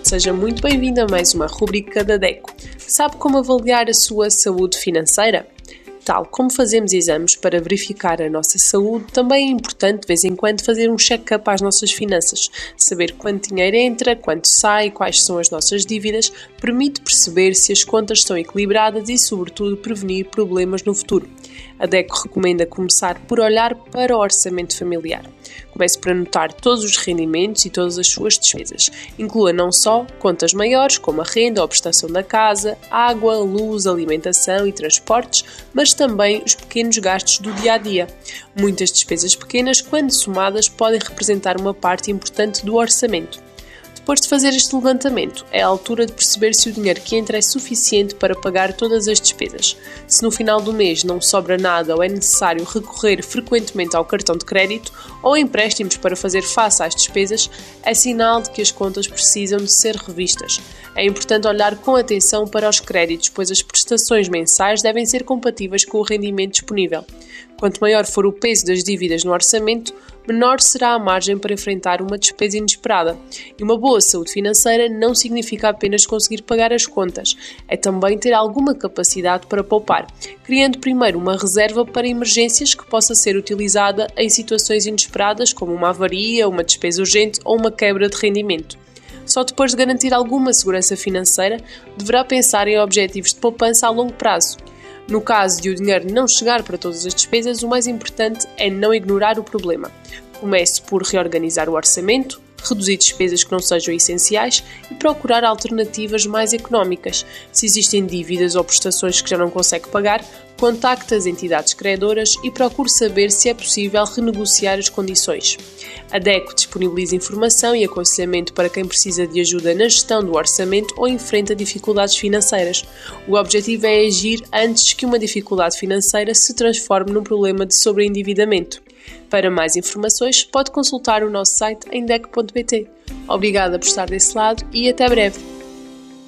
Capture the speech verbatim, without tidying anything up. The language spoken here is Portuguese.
seja muito bem-vindo a mais uma rubrica da DECO. Sabe como avaliar a sua saúde financeira? Tal como fazemos exames para verificar a nossa saúde, também é importante de vez em quando fazer um check-up às nossas finanças. Saber quanto dinheiro entra, quanto sai, quais são as nossas dívidas, permite perceber se as contas estão equilibradas e, sobretudo, prevenir problemas no futuro. A DECO recomenda começar por olhar para o orçamento familiar. Comece por anotar todos os rendimentos e todas as suas despesas. Inclua não só contas maiores, como a renda ou a prestação da casa, água, luz, alimentação e transportes, mas também os pequenos gastos do dia-a-dia. Muitas despesas pequenas, quando somadas, podem representar uma parte importante do orçamento. Depois de fazer este levantamento, é a altura de perceber se o dinheiro que entra é suficiente para pagar todas as despesas. Se no final do mês não sobra nada ou é necessário recorrer frequentemente ao cartão de crédito ou empréstimos para fazer face às despesas, é sinal de que as contas precisam de ser revistas. É importante olhar com atenção para os créditos, pois as prestações mensais devem ser compatíveis com o rendimento disponível. Quanto maior for o peso das dívidas no orçamento, menor será a margem para enfrentar uma despesa inesperada. E uma boa saúde financeira não significa apenas conseguir pagar as contas, é também ter alguma capacidade para poupar, criando primeiro uma reserva para emergências que possa ser utilizada em situações inesperadas como uma avaria, uma despesa urgente ou uma quebra de rendimento. Só depois de garantir alguma segurança financeira, deverá pensar em objetivos de poupança a longo prazo. No caso de o dinheiro não chegar para todas as despesas, o mais importante é não ignorar o problema. Comece por reorganizar o orçamento, reduzir despesas que não sejam essenciais e procurar alternativas mais económicas. Se existem dívidas ou prestações que já não consegue pagar, contacte as entidades credoras e procure saber se é possível renegociar as condições. A DECO disponibiliza informação e aconselhamento para quem precisa de ajuda na gestão do orçamento ou enfrenta dificuldades financeiras. O objetivo é agir antes que uma dificuldade financeira se transforme num problema de sobreendividamento. Para mais informações, pode consultar o nosso site em deco ponto pt. Obrigada por estar desse lado e até breve!